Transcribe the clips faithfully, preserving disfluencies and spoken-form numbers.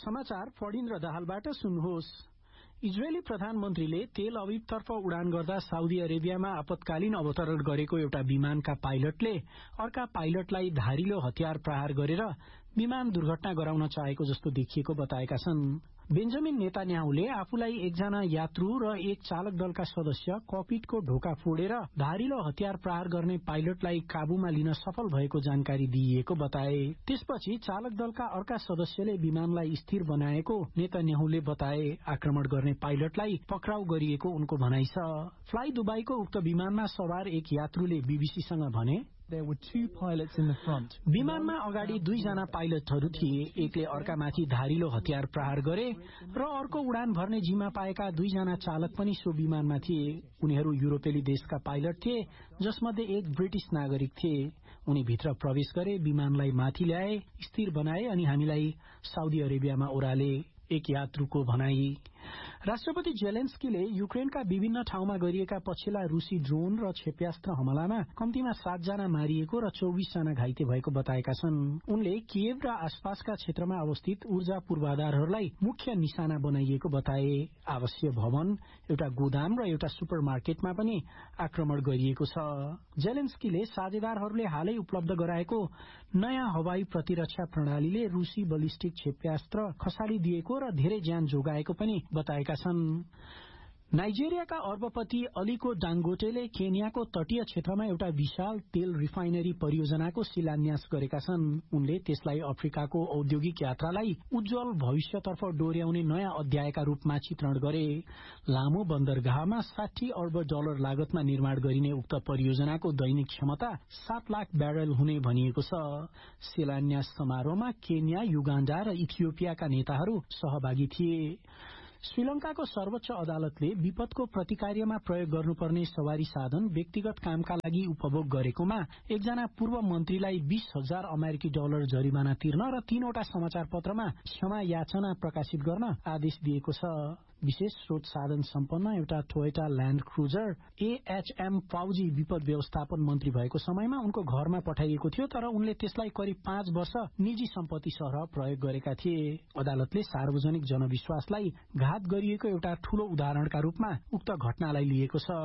समाचार फणिन्द्र दाहालबाट सुन्नुहोस्। इजरायली प्रधानमन्त्रीले तेल अभिवतर्फ उडान गर्दा साउदी अरेबियामा आपतकालीन अवतरण गरेको एउटा विमानका पाइलटले अर्का पाइलटलाई धारिलो हतियार प्रहार गरेर विमान दुर्घटना गराउन चाहेको जस्तो देखिएको बताएका छन्। बेन्जामिन नेतान्याहुले आफूलाई एकजना यात्रु र एक चालक दलका सदस्य ककपिटको ढोका फोडेर धारिलो हतियार प्रहार गर्ने पाइलटलाई काबूमा लिन सफल भएको जानकारी दिइएको बताए। त्यसपछि चालक दलका अर्का सदस्यले विमानलाई स्थिर बनाएको नेतान्याहुले बताए। आक्रमण गर्ने पाइलटलाई पक्राउ गरिएको उनको भनाइ छ। फ्लाइ दुबईको उक्त विमानमा सवार एक यात्रुले बीबीसीसँग भने, There were two pilots in the front. विमानमा अगाडि दुईजना पाइलटहरू थिए। एकले अर्कामाथि धारिलो हतियार प्रहार गरे र अर्को उडान भर्ने जिम्मा पाएका दुईजना चालक पनि सो विमानमा थिए। उनीहरू युरोपेली देशका पाइलट थिए, जसमध्ये एक ब्रिटिश नागरिक थिए। उनी भित्र प्रवेश गरे, विमानलाई माथि ल्याए, स्थिर बनाए अनि हामीलाई साउदी अरेबियामा ओह्राले, एक यात्रुको भनाई। राष्ट्रपति जेलेन्स्कीले युक्रेनका विभिन्न ठाउँमा गरिएका पछिल्ला रूसी ड्रोन र क्षेप्यास्त्र हमलामा कम्तीमा सातजना मारिएको र चौबिस जना घाइते भएको बताएका छन्। उनले कियेभ र आसपासका क्षेत्रमा अवस्थित ऊर्जा पूर्वाधारहरूलाई मुख्य निशाना बनाइएको बताए। आवासीय भवन, एउटा गोदाम र एउटा सुपर मार्केटमा पनि आक्रमण गरिएको छ। जेलेन्स्कीले साझेदारहरूले हालै उपलब्ध गराएको नयाँ हवाई प्रतिरक्षा प्रणालीले रूसी बलिस्टिक क्षेप्यास्त्र खसालिदिएको र धेरै ज्यान जोगाएको पनि बताएका छन्। नाइजेरियाका अर्बपति अलीको डांगोटेले केन्याको तटीय क्षेत्रमा एउटा विशाल तेल रिफाइनरी परियोजनाको शिलान्यास गरेका छन्। उनले त्यसलाई अफ्रिकाको औद्योगिक यात्रालाई उज्जवल भविष्यतर्फ डोर्याउने नयाँ अध्यायका रूपमा चित्रण गरे। लामो बन्दरगाहमा साठी अर्ब डलर लागतमा निर्माण गरिने उक्त परियोजनाको दैनिक क्षमता सात लाख ब्यारेल हुने भनिएको छ। शिलान्यास समारोहमा केन्या, युगाण्डा र इथियोपियाका नेताहरू सहभागी थिए। श्रीलंकाको सर्वोच्च अदालतले विपदको प्रतिकार्यमा प्रयोग गर्नुपर्ने सवारी साधन व्यक्तिगत कामका लागि उपभोग गरेकोमा एकजना पूर्व मन्त्रीलाई बीस हजार अमेरिकी डलर जरिमाना तिर्न र तीनवटा समाचार पत्रमा क्षमा याचना प्रकाशित गर्न आदेश दिएको छ। विशेष स्रोत साधन सम्पन्न एउटा टोयोटा ल्याण्ड क्रुजर एएचएम फाउजी विपद व्यवस्थापन मन्त्री भएको समयमा उनको घरमा पठाइएको थियो, तर उनले त्यसलाई करिब पाँच वर्ष निजी सम्पत्ति सरह प्रयोग गरेका थिए। अदालतले सार्वजनिक जनविश्वासलाई घात गरिएको एउटा ठूलो उदाहरणका रूपमा उक्त घटनालाई लिएको छ।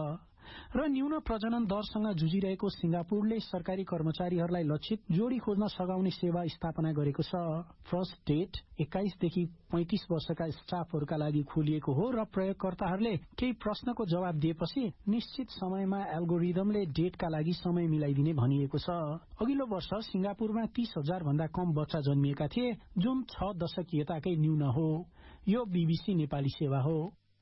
र न्यून प्रजनन दरसँग जुझिरहेको सिंगापुरले सरकारी कर्मचारीहरूलाई लक्षित जोडी खोज्न सघाउने सेवा स्थापना गरेको छ। फर्स्ट डेट एक्काइसदेखि पैंतिस वर्षका स्टाफहरूका लागि खोलिएको हो र प्रयोगकर्ताहरूले केही प्रश्नको जवाब दिएपछि निश्चित समयमा एल्गोरिदमले डेटका लागि समय मिलाइदिने भनिएको छ। अघिल्लो वर्ष सिंगापुरमा तीस हजार भन्दा कम बच्चा जन्मिएका थिए, जुन छ दशकीयताकै न्यून हो। यो बीबीसी नेपाली सेवा हो।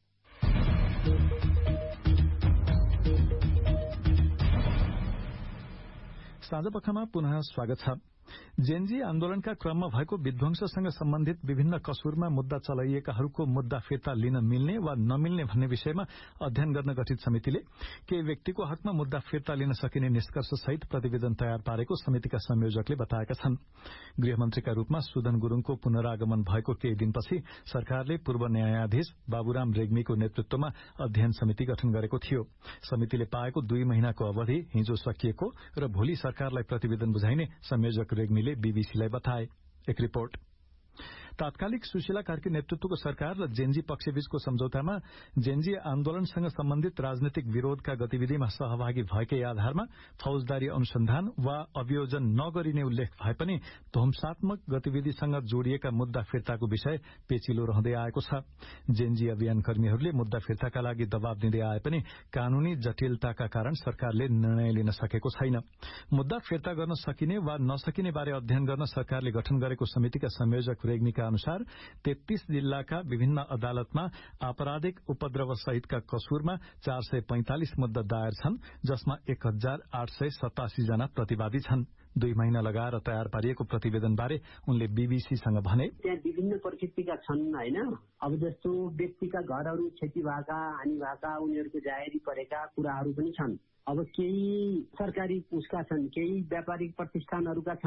साँझपखमा पुनः स्वागत छ। जेनजी आन्दोलनका क्रममा भएको विध्वंससँग सम्बन्धित विभिन्न कसुरमा मुद्दा चलाइएकाहरूको मुद्दा फिर्ता लिन मिल्ने वा नमिल्ने भन्ने विषयमा अध्ययन गर्न गठित समितिले केही व्यक्तिको हकमा मुद्दा फिर्ता लिन सकिने निष्कर्ष सहित प्रतिवेदन तयार पारेको समितिका संयोजकले बताएका छन्। गृहमन्त्रीका रूपमा सुदन गुरूङको पुनरागमन भएको केही दिनपछि सरकारले पूर्व न्यायाधीश बाबुराम रेग्मीको नेतृत्वमा अध्ययन समिति गठन गरेको थियो। समितिले पाएको दुई महिनाको अवधि हिजो सकिएको र भोलि सरकारलाई प्रतिवेदन बुझाइने संयोजक रेग्मीले बीबीसीलाई बताए। एक रिपोर्ट। तात्कालिक सुशीला कार्की नेतृत्वको सरकार र जेनजी पक्षबीचको सम्झौतामा जेनजी आन्दोलनसँग सम्बन्धित राजनैतिक विरोधका गतिविधिमा सहभागी भएकै आधारमा फौजदारी अनुसन्धान वा अभियोजन नगरिने उल्लेख भए पनि ध्वंसात्मक गतिविधिसँग जोडिएका मुद्दा फिर्ताको विषय पेचिलो रहँदै आएको छ। जेनजी अभियानकर्मीहरूले मुद्दा फिर्ताका लागि दबाव दिँदै आए पनि कानूनी जटिलताका कारण सरकारले निर्णय लिन सकेको छैन। मुद्दा फिर्ता गर्न सकिने वा नसकिने बारे अध्ययन गर्न सरकारले गठन गरेको समितिका संयोजक रेग्मीका अनुसार तेत्तीस जिल्लाका विभिन्न अदालतमा आपराधिक उपद्रव सहितका कसुरमा चार सय पैंतालिस मुद्दा दायर छन्, जसमा एक हजार आठ सय सतासी जना प्रतिवादी छन्। दुई महिना लगाएर तयार पारिएको प्रतिवेदन बारे उनले बीबीसीसँग भने, त्यहाँ विभिन्न परिस्थितिका छन् हैन। अब जस्तो व्यक्तिका घरहरू क्षति भएका, हानि भएका, उनीहरूको जाहेरी परेका कुराहरू पनि छन्। अब केही सरकारी उसका छन्, केही व्यापारिक प्रतिष्ठानहरूका छन्।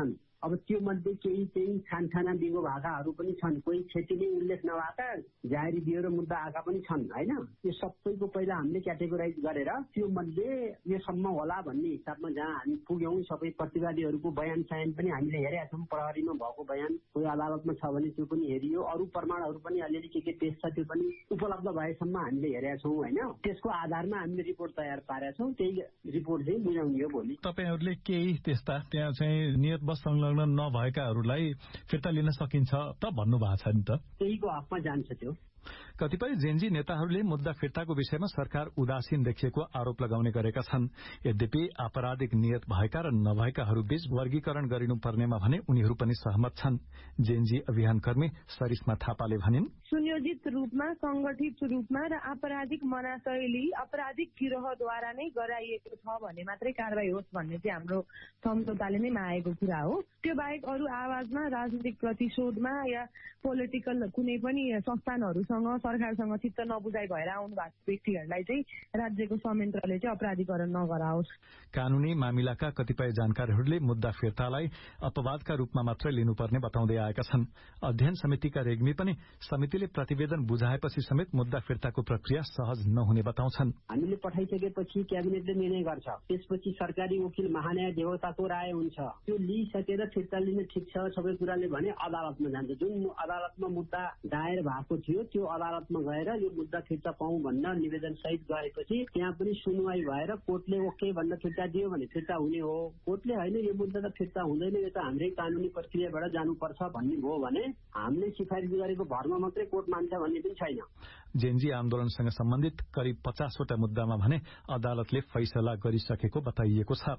अब त्यो मध्ये केही चाहिँ छानछाना दिगो भएकाहरू पनि छन्, कोही क्षतिले उल्लेख नभएका जाहेरी दियो र मुद्दा आएका पनि छन् होइन। यो सबैको पहिला हामीले क्याटेगोराइज गरेर त्यो मध्ये यो सम्म होला भन्ने हिसाबमा जहाँ हामी पुग्यौँ, सबै प्रतिवादीहरूको बयान सायन पनि हामीले हेरेका छौँ। प्रहरीमा भएको बयान कोही अदालतमा छ भने त्यो पनि हेरियो, अरू प्रमाणहरू पनि अलिअलि के के पेश छ त्यो पनि उपलब्ध भएसम्म हामीले हेरेका छौँ होइन। त्यसको आधारमा हामीले रिपोर्ट तयार पारेका छौँ, त्यही रिपोर्ट चाहिँ बुझाउने हो भोलि। तपाईँहरूले केही त्यस्ता त्यहाँ चाहिँ नियतबस संलग्न नभएकाहरूलाई फिर्ता लिन सकिन्छ त भन्नु भएको छ नि त, त्यहीको हकमा जान्छ त्यो। कतिपय जेएनजी नेताहरूले मुद्दा फिर्ताको विषयमा सरकार उदासीन देखिएको आरोप लगाउने गरेका छन्। यद्यपि आपराधिक नियत भएका र नभएकाहरू बीच वर्गीकरण गरिनुपर्नेमा भने उनीहरू पनि सहमत छन्। जेएनजी अभियानकर्मी सरिस्मा थापाले भनिन्, सुनियोजित रूपमा, संगठित रूपमा र आपराधिक मनाशैली आपराधिक गिरोहद्वारा नै गराइएको छ भने मात्रै कारवाही होस् भन्ने चाहिँ हाम्रो सम्झौताले नै मागेको कुरा हो। त्यो बाहेक अरू आवाजमा राजनीतिक प्रतिशोधमा या पोलिटिकल कुनै पनि संस्थानहरूसँग सरकारसँग चित्त नबुझाइ भएर आउनु भएको व्यक्तिहरूलाई चाहिँ राज्यको संयन्त्रले चाहिँ अपराधीकरण नगराओस्। कानूनी मामिलाका कतिपय जानकारीहरूले मुद्दा फिर्तालाई अपवादका रूपमा मात्रै लिनुपर्ने बताउँदै आएका छन्। अध्ययन समितिका रेग्मी पनि समितिले प्रतिवेदन बुझाएपछि समेत मुद्दा फिर्ताको प्रक्रिया सहज नहुने बताउँछन्। हामीले पठाइसकेपछि क्याबिनेटले निर्णय गर्छ, त्यसपछि सरकारी वकिल महान्यायाधिवक्ताको राय हुन्छ, त्यो लिइसकेर फिर्ता लिने ठिक छ सबै कुराले भने अदालतमा जान्छ। जुन अदालतमा मुद्दा दायर भएको थियो त्यो अदालतमा गएर यो मुद्दा फिर्ता पाउँ भन्न निवेदन सहित गएपछि त्यहाँ पनि सुनवाई भएर कोर्टले ओके भन्न फिर्ता दियो भने फिर्ता हुने हो। कोर्टले होइन यो मुद्दा त फिर्ता हुँदैन, यो त हाम्रै कानूनी प्रक्रियाबाट जानुपर्छ भन्ने हो भने हामीले सिफारिस गरेको भरमा मात्रै कोर्ट मान्छ भन्ने पनि छैन। जेएनजी आन्दोलनसँग सम्बन्धित करिब पचासवटा मुद्दामा भने अदालतले फैसला गरिसकेको बताइएको छ।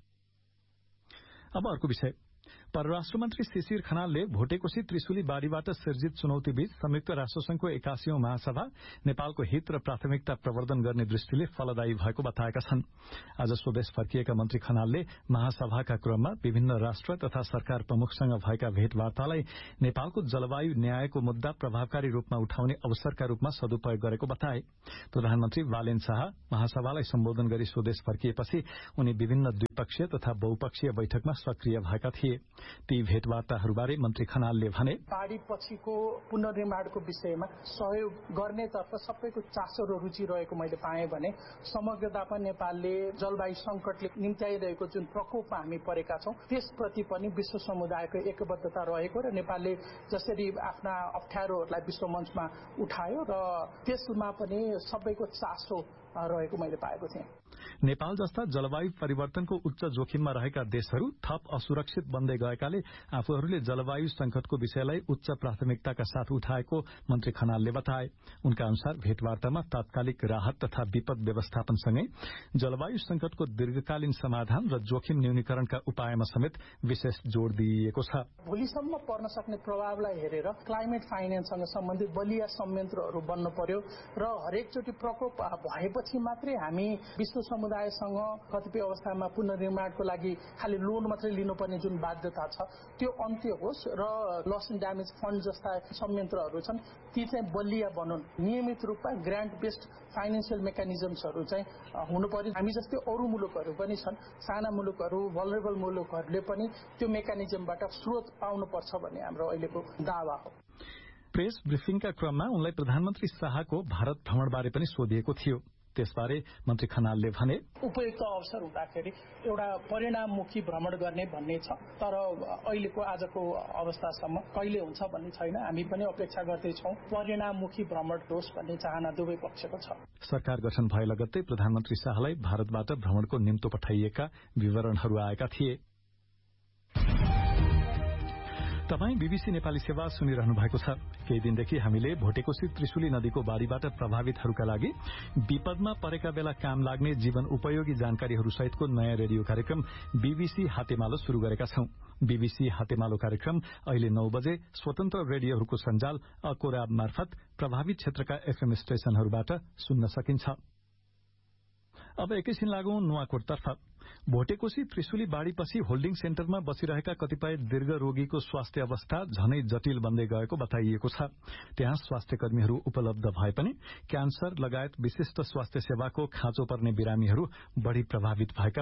अब अर्को विषय, परराष्ट्र मन्त्री शिशिर खनालले भोटेकोशी त्रिशुली बाढीबाट सिर्जित चुनौतीबीच संयुक्त राष्ट्रसंघको एकासीौं महासभा नेपालको हित र प्राथमिकता प्रवर्धन गर्ने दृष्टिले फलदायी भएको बताएका छन्। आज स्वदेश फर्किएका मन्त्री खनालले महासभाका क्रममा विभिन्न राष्ट्र तथा सरकार प्रमुखसँग भएका भेटवार्तालाई नेपालको जलवायु न्यायको मुद्दा प्रभावकारी रूपमा उठाउने अवसरका रूपमा सदुपयोग गरेको बताए। प्रधानमन्त्री बालेन शाह महासभालाई सम्बोधन गरी स्वदेश फर्किएपछि उनी विभिन्न द्विपक्षीय तथा बहुपक्षीय बैठकमा सक्रिय भएका थिए। ती भेटवार्ताहरूबारे मन्त्री खनालले भने, बाढी पछिको पुनर्निर्माणको विषयमा सहयोग गर्नेतर्फ सबैको चासो र रुचि रहेको मैले पाएँ भने समग्रतामा नेपालले जलवायु संकटले निम्त्याइरहेको जुन प्रकोपमा हामी परेका छौं त्यसप्रति पनि विश्व समुदायको एकबद्धता रहेको र नेपालले जसरी आफ्ना अप्ठ्यारोहरूलाई विश्व मञ्चमा उठायो र त्यसमा पनि सबैको चासो रहेको मैले पाएको थिएँ। नेपाल जस्ता जलवायु परिवर्तनको उच्च जोखिममा रहेका देशहरू थप असुरक्षित बन्दै गएकाले आफूहरूले जलवायु संकटको विषयलाई उच्च प्राथमिकताका साथ उठाएको मन्त्री खनालले बताए। उनका अनुसार भेटवार्तामा तात्कालिक राहत तथा विपद व्यवस्थापनसँगै जलवायु संकटको दीर्घकालीन समाधान र जोखिम न्यूनीकरणका उपायमा समेत विशेष जोड़ दिइएको छ। भोलिसम्म पर्न सक्ने प्रभावलाई हेरेर क्लाइमेट फाइनेन्ससँग सम्बन्धित बलिया संयन्त्रहरू बन्न पर्यो र हरेकचोटि प्रकोप भएपछि मात्रै हामी विश्व समुदायसँग कतिपय अवस्थामा पुनर्निर्माणको लागि खालि लोन मात्रै लिनुपर्ने जुन बाध्यता छ त्यो अन्त्य होस् र लस एन्ड ड्यामेज फन्ड जस्ता संयन्त्रहरू छन् ती चाहिँ बलिया बनुन्। नियमित रूपमा ग्रान्ट बेस्ड फाइनेन्सियल मेकानिजम्सहरू चाहिँ हुनु पर्यो। हामी जस्तै अरू मुलुकहरू पनि छन्, साना मुलुकहरू भलरेबल मुलुकहरूले पनि त्यो मेकानिजमबाट स्रोत पाउनुपर्छ भन्ने हाम्रो अहिलेको दावा हो। प्रेस ब्रिफिङका क्रममा उनलाई प्रधानमन्त्री शाहको भारत भ्रमणबारे पनि सोधिएको थियो। त्यसबारे मन्त्री खनालले भने, उपयुक्त अवसर हुँदाखेरि एउटा परिणाममुखी भ्रमण गर्ने भन्ने छ, तर अहिलेको आजको अवस्थासम्म कहिले हुन्छ भन्ने छैन। हामी पनि अपेक्षा गर्दैछौँ परिणाममुखी भ्रमण होस् भन्ने चाहना दुवै पक्षको छ। सरकार गठन भए लगत्तै प्रधानमन्त्री शाहलाई भारतबाट भ्रमणको निम्तो पठाइएका विवरणहरू आएका थिए। तपाईँ बीबीसी नेपाली सेवा सुनिरहनु भएको छ। केही दिनदेखि हामीले भोटेकोशी त्रिशुली नदीको बाढीबाट प्रभावितहरूका लागि विपदमा परेका बेला काम लाग्ने जीवन उपयोगी जानकारीहरू सहितको नयाँ रेडियो कार्यक्रम बीबीसी हातेमालो शुरू गरेका छौं। बीबीसी हातेमालो कार्यक्रम अहिले नौ बजे स्वतन्त्र रेडियोहरूको सञ्जाल अकोराब मार्फत प्रभावित क्षेत्रका एफएम स्टेशनहरूबाट सुन्न सकिन्छ। अब एकैछिन लागौं नुवाकोटतर्फ। भोटेकोशी त्रिशुली बाढीपछि होल्डिङ सेन्टरमा बसिरहेका कतिपय दीर्घ रोगीको स्वास्थ्य अवस्था झनै जटिल बन्दै गएको बताइएको छ। त्यहाँ स्वास्थ्य कर्मीहरू उपलब्ध भए पनि क्यान्सर लगायत विशिष्ट स्वास्थ्य सेवाको खाँचो पर्ने बिरामीहरू बढ़ी प्रभावित भएका हुन्।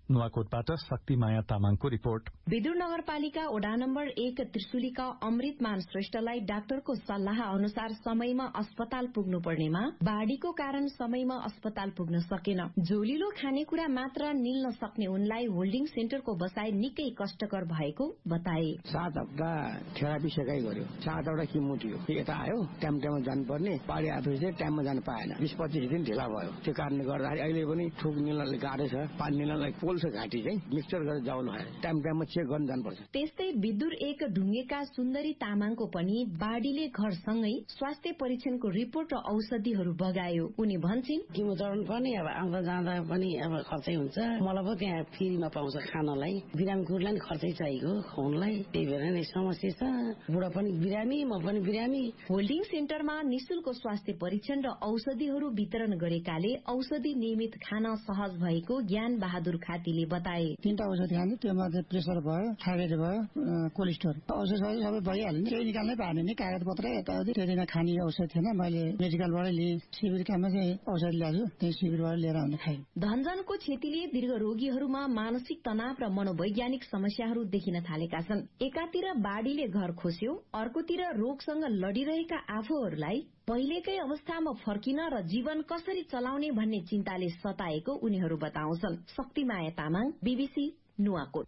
नुवाकोटबाट शक्तिमाया तामाङको रिपोर्ट। विदुर नगरपालिका वडा नम्बर एक त्रिशुलीका अमृतमान श्रेष्ठलाई डाक्टरको सल्लाह अनुसार समयमा अस्पताल पुग्नु पर्नेमा बाढ़ीको कारण समयमा अस्पताल पुग्न सकेन। झोलिलो खानेकुरा मात्र निल्न सक्ने उनलाई होल्डिङ सेन्टरको बसाई निकै कष्टकर भएको बताए। सात हप्ता थेरापी सेकाइ गर्यो, सातवटा किमो थियो, यता आयो टाइम टाइममा जानुपर्ने, बाढी आएपछि टाइममा जान पाएन, बिस पच्चिस दिन ढिला भयो। त्यो कारणले गर्दाखेरि अहिले पनि थुक निल्नले गाह्रो छ, पानी निल्नलाई पोल्छ घाँटी चाहिँ मिक्सचर गरेर जाउनु भयो, टाइम टाइममा चेक गर्न जानुपर्छ। त्यस्तै विदुर एक ढुङ्गेका सुन्दरी तामाङको पनि बाढीले घरसँगै स्वास्थ्य परीक्षणको रिपोर्ट र औषधिहरू बगायो। उनी भन्छन् किमो चढाउनु पर्ने, अब आउँदा जाँदा पनि अब खर्चै हुन्छ, मलाई पो त्यहाँ फ्रीमा पाउँछ खानलाई, बिरामीहरूलाई नि खर्चै चाहिएको खुवाउनलाई, त्यही भएर नै समस्या छ। बुढा पनि बिरामी, म पनि बिरामी। होल्डिङ सेन्टरमा निशुल्क स्वास्थ्य परीक्षण र औषधिहरू वितरण गरेकाले औषधि नियमित खान सहज भएको ज्ञान बहादुर खातीले बताए। तीनटा औषधि खाने, त्योमा प्रेसर भयो, थाइरोइड भयो, कोलेस्ट्रोल, औषधि सबै भइहाल्यो नि, केही निकाल्नै पाएन नि, कागज पत्र यताउति। त्यो दिन खाने औषध थिएन, मैले मेडिकलबाटै लिएँ, शिविरकामा चाहिँ औषधि ल्याएको, त्यही शिविरबाट लिएर आउन खाएँ। धनजनको क्षतिले दीर्घ रोगीहरूमा मानसिक तनाव र मनोवैज्ञानिक समस्याहरू देखिन थालेका छन्। एकातिर बाढीले घर खोस्यो, अर्कोतिर रोगसँग लडिरहेका आफूहरूलाई पहिलेकै अवस्थामा फर्किन र जीवन कसरी चलाउने भन्ने चिन्ताले सताएको उनीहरू बताउँछन्। शक्तिमाया तामाङ, बीबीसी नुवाकोट।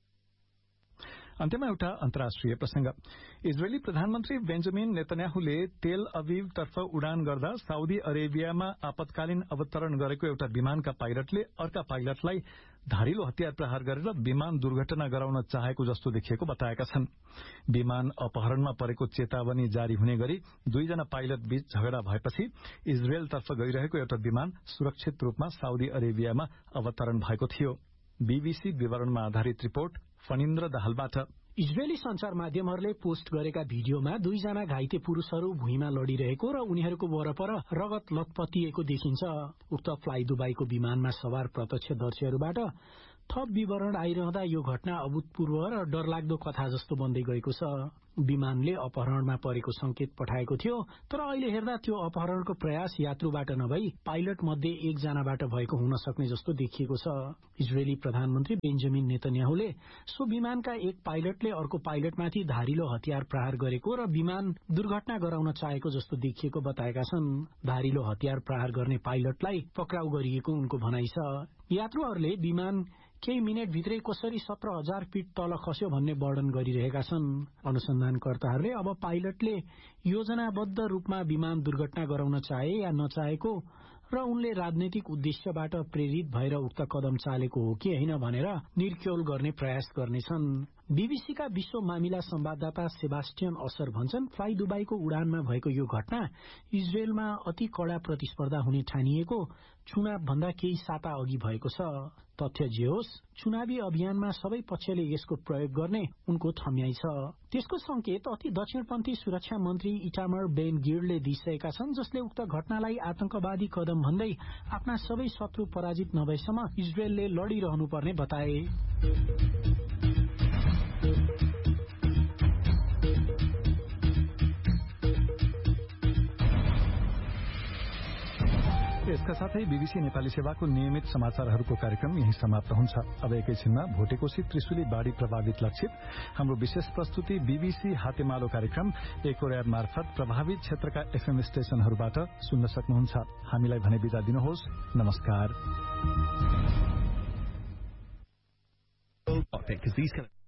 अन्त्यमा एउटा अन्तर्राष्ट्रिय प्रसंग। इजरायली प्रधानमन्त्री बेन्जामिन नेतन्याहुले तेल अभिवतर्फ उडान गर्दा साउदी अरेबियामा आपतकालीन अवतरण गरेको एउटा विमानका पाइलटले अर्का पाइलटलाई धारिलो हतियार प्रहार गरेर विमान दुर्घटना गराउन चाहेको जस्तो देखिएको बताएका छन्। विमान अपहरणमा परेको चेतावनी जारी हुने गरी दुईजना पाइलट बीच झगडा भएपछि इजरायलतर्फ गइरहेको एउटा विमान सुरक्षित रूपमा साउदी अरेबियामा अवतरण भएको थियो। बीबीसी विवरणमा आधारित रिपोर्ट फनिन्द्र दाहालबाट। इजरायली संचार माध्यमहरूले पोस्ट गरेका भिडियोमा दुईजना घाइते पुरूषहरू भुइँमा लडिरहेको र उनीहरूको वरपर रगत लतपतिएको देखिन्छ। उक्त फ्लाइ दुबईको विमानमा सवार प्रत्यक्षदर्शीहरूबाट थप विवरण आइरहँदा यो घटना अभूतपूर्व र डरलाग्दो कथा जस्तो बन्दै गएको छ। विमानले अपहरणमा परेको संकेत पठाएको थियो, तर अहिले हेर्दा त्यो अपहरणको प्रयास यात्रुबाट नभई पाइलट मध्ये एकजनाबाट भएको हुन सक्ने जस्तो देखिएको छ। इजरायली प्रधानमन्त्री बेन्जामिन नेतन्याहुले सो विमानका एक पाइलटले अर्को पाइलटमाथि धारिलो हतियार प्रहार गरेको र विमान दुर्घटना गराउन चाहेको जस्तो देखिएको बताएका छन्। धारिलो हतियार प्रहार गर्ने पाइलटलाई पक्राउ गरिएको उनको भनाइ छ। यात्रुहरूले विमान केही मिनट भित्रै कसरी सत्र हजार फिट तल खस्यो भन्ने वर्णन गरिरहेका छन्। अनुसन्धानकर्ताहरूले अब पाइलटले योजनाबद्ध रूपमा विमान दुर्घटना गराउन चाहे या नचाहेको र उनले राजनैतिक उद्देश्यबाट प्रेरित भएर उक्त कदम चालेको हो कि होइन भनेर निर्क्योल गर्ने प्रयास गर्नेछन्। बीबीसीका विश्व मामिला संवाददाता सेबास्टियन असर भन्छन्, फ्लाइ दुबईको उडानमा भएको यो घटना इजरायलमा अति कड़ा प्रतिस्पर्धा हुने ठानिएको चुनाव भन्दा केही साता अघि भएको छ। तथ्य जे होस्, चुनावी अभियानमा सबै पक्षले यसको प्रयोग गर्ने उनको ठम्याइ छ। त्यसको संकेत अति दक्षिणपन्थी सुरक्षा मन्त्री इटामर बेन गिर्डले दिइसकेका छन्, जसले उक्त घटनालाई आतंकवादी कदम भन्दै आफ्ना सबै शत्रु पराजित नभएसम्म इजरायलले लडिरहनुपर्ने बताए। यसका साथै बीबीसी नेपाली सेवाको नियमित समाचारहरूको कार्यक्रम यही समाप्त हुन्छ। अब एकैछिनमा भोटेकोशी त्रिशुली बाढ़ी प्रभावित लक्षित हाम्रो विशेष प्रस्तुति बीबीसी हातेमालो कार्यक्रम एकोर्याब मार्फत प्रभावित क्षेत्रका एफएम स्टेशनहरूबाट सुन्न सक्नुहुन्छ। हामीलाई भने बिदा दिनुहोस्। नमस्कार।